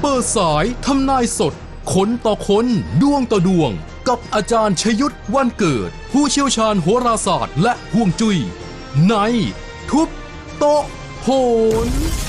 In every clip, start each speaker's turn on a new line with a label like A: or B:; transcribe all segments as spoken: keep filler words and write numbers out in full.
A: เปิดสายทำนายสดคนต่อคนดวงต่อดวงกับอาจารย์ชยุทธวันเกิดผู้เชี่ยวชาญโหราศาสตร์และฮวงจุ้ยในทุบโต๊ะโหน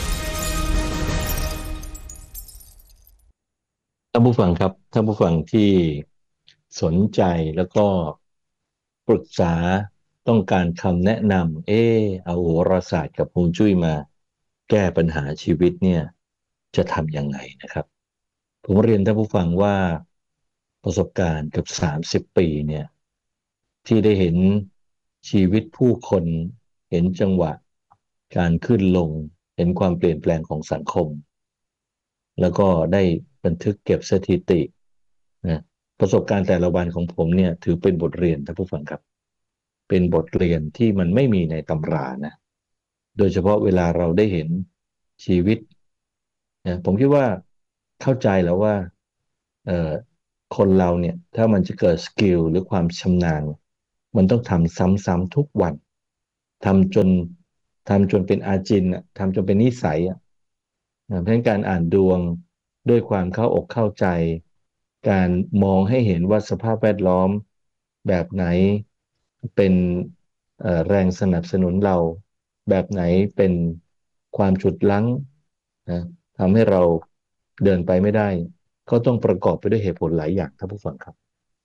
B: ท่านผู้ฟังครับท่านผู้ฟังที่สนใจแล้วก็ปรึกษาต้องการคำแนะนำเออเอาโหราศาสตร์กับฮวงจุ้ยมาแก้ปัญหาชีวิตเนี่ยจะทำยังไงนะครับผมเรียนท่านผู้ฟังว่าประสบการณ์เกือบสามสิบปีเนี่ยที่ได้เห็นชีวิตผู้คนเห็นจังหวะการขึ้นลงเห็นความเปลี่ยนแปลงของสังคมแล้วก็ได้บันทึกเก็บสถิตินะประสบการณ์แต่ละวันของผมเนี่ยถือเป็นบทเรียนท่านผู้ฟังครับเป็นบทเรียนที่มันไม่มีในตำรานะโดยเฉพาะเวลาเราได้เห็นชีวิตนะผมคิดว่าเข้าใจแล้วว่าเอ่อคนเราเนี่ยถ้ามันจะเกิดสกิลหรือความชำนาญมันต้องทำซ้ำๆทุกวันทำจนทำจนเป็นอาจินอ่ะทำจนเป็นนิสัยอ่ะเพราะฉะนั้นการอ่านดวงด้วยความเข้าอกเข้าใจการมองให้เห็นว่าสภาพแวดล้อมแบบไหนเป็นเอ่อแรงสนับสนุนเราแบบไหนเป็นความฉุดรั้งนะทำให้เราเดินไปไม่ได้ก็ต้องประกอบไปด้วยเหตุผลหลายอย่างท่านผู้ฟังครับ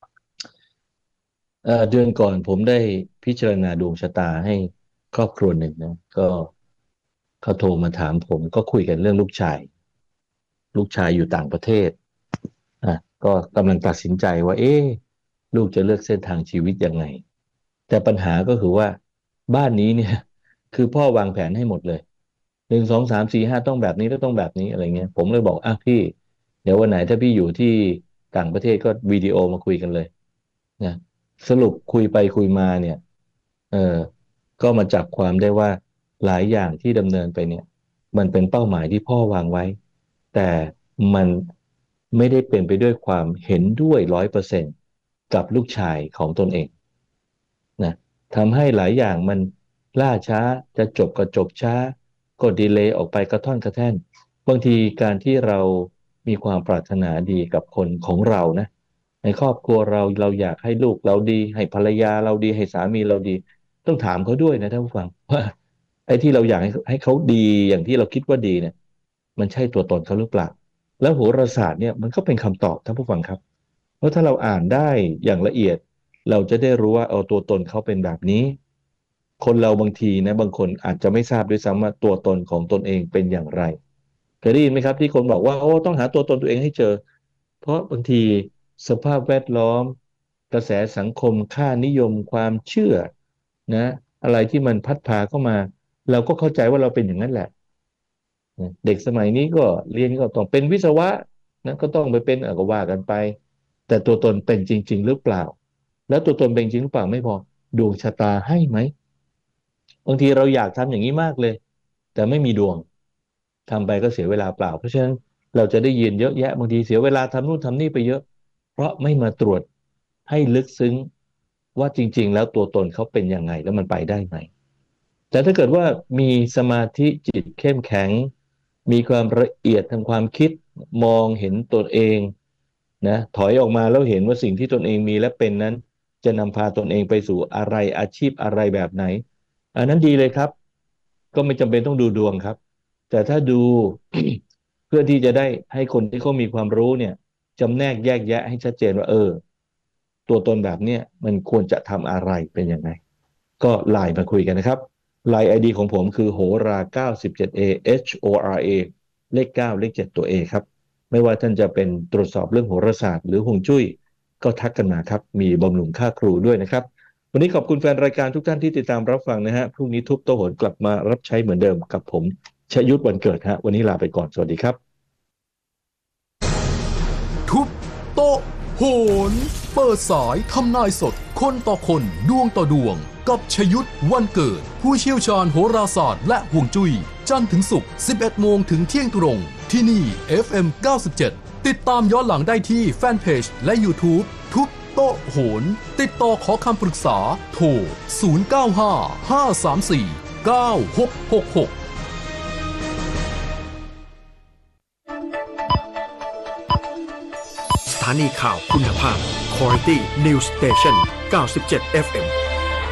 B: เอ่อเดือนก่อนผมได้พิจารณาดวงชะตาให้ครอบครัวหนึ่งนะก็เขาโทรมาถามผมก็คุยกันเรื่องลูกชายลูกชายอยู่ต่างประเทศอ่ะก็กำลังตัดสินใจว่าเอ๊ะลูกจะเลือกเส้นทางชีวิตยังไงแต่ปัญหาก็คือว่าบ้านนี้เนี่ยคือพ่อวางแผนให้หมดเลยหนึ่งสองสามสี่ห้าต้องแบบนี้แล้วต้องแบบนี้อะไรเงี้ยผมเลยบอกอ่ะพี่เดี๋ยววันไหนถ้าพี่อยู่ที่ต่างประเทศก็วิดีโอมาคุยกันเลยนะสรุปคุยไปคุยมาเนี่ยเออก็มาจับความได้ว่าหลายอย่างที่ดำเนินไปเนี่ยมันเป็นเป้าหมายที่พ่อวางไว้แต่มันไม่ได้เป็นไปด้วยความเห็นด้วยร้อยเปอร์เซ็นต์กับลูกชายของตนเองนะทำให้หลายอย่างมันล่าช้าจะจบก็จบช้าก็ดีเลย์ออกไปกระท่อนกระแท่นบางทีการที่เรามีความปรารถนาดีกับคนของเรานะในครอบครัวเราเราอยากให้ลูกเราดีให้ภรรยาเราดีให้สามีเราดีต้องถามเขาด้วยนะท่านผู้ฟังว่าไอ้ที่เราอยากให้ให้เขาดีอย่างที่เราคิดว่าดีเนี่ยมันใช่ตัวตนเขาหรือเปล่าแล้วโหราศาสตร์เนี่ยมันก็เป็นคำตอบท่านผู้ฟังครับเพราะถ้าเราอ่านได้อย่างละเอียดเราจะได้รู้ว่าเอาตัวตนเขาเป็นแบบนี้คนเราบางทีนะบางคนอาจจะไม่ทราบด้วยซ้ำว่าตัวตนของตนเองเป็นอย่างไรเคยได้ยินไหมครับที่คนบอกว่าโอ้ต้องหาตัวตนตัวเองให้เจอเพราะบางทีสภาพแวดล้อมกระแสสังคมค่านิยมความเชื่อนะอะไรที่มันพัดพาเข้ามาเราก็เข้าใจว่าเราเป็นอย่างนั้นแหละเด็กสมัยนี้ก็เรียนก็ต้องเป็นวิศวะนะก็ต้องไปเป็นเออก็ว่ากันไปแต่ตัวตนเป็นจริงๆหรือเปล่าแล้วตัวตนเป็นจริงหรือเปล่าไม่พอดวงชะตาให้ไหมบางทีเราอยากทำอย่างนี้มากเลยแต่ไม่มีดวงทำไปก็เสียเวลาเปล่าเพราะฉะนั้นเราจะได้ยินเยอะแยะบางทีเสียเวลาทำนู่นทำนี่ไปเยอะเพราะไม่มาตรวจให้ลึกซึ้งว่าจริงๆแล้วตัวตนเขาเป็นยังไงแล้วมันไปได้ไหมแต่ถ้าเกิดว่ามีสมาธิจิตเข้มแข็งมีความละเอียดทางความคิดมองเห็นตนเองนะถอยออกมาแล้วเห็นว่าสิ่งที่ตนเองมีและเป็นนั้นจะนำพาตนเองไปสู่อะไรอาชีพอะไรแบบไหนอันนั้นดีเลยครับก็ไม่จำเป็นต้องดูดวงครับแต่ถ้าดู เพื่อที่จะได้ให้คนที่เขามีความรู้เนี่ยจำแนกแยกแยะให้ชัดเจนว่าเออตัวตนแบบเนี้ยมันควรจะทำอะไรเป็นยังไงก็ไลน์มาคุยกันนะครับไลน์ ไอ ดี ของผมคือโหราเก้าสิบเจ็ด เอ H O R A เลขเก้าเลขเจ็ดตัว A ครับไม่ว่าท่านจะเป็นตรวจสอบเรื่องโหราศาสตร์หรือฮวงจุ้ยก็ทักกันมาครับมีบำรุงค่าครูด้วยนะครับวันนี้ขอบคุณแฟนรายการทุกท่านที่ติดตามรับฟังนะฮะพรุ่งนี้ทุบโต๊ะโหนกลับมารับใช้เหมือนเดิมกับผมชยุทธวันเกิดฮะวันนี้ลาไปก่อนสวัสดีครับ
A: ทุบโต๊ะโหนเปิดสายทำนายสดคนต่อคนดวงต่อดวงกับชยุทธวันเกิดผู้เชี่ยวชาญโหราศาสตร์และฮวงจุ้ยจันทร์ถึงศุกร์ สิบเอ็ดโมงถึงเที่ยงตรงที่นี่ เอฟ เอ็ม เก้าสิบเจ็ดติดตามย้อนหลังได้ที่แฟนเพจและ YouTube ทุบโต๊ะโหนติดต่อขอคำปรึกษาโทรศูนย์ เก้า ห้า ห้า สาม สี่ เก้า หก หก หก
C: านีข่าวคุณภาพ Quality News Station เก้าสิบเจ็ด เอฟ เอ็ม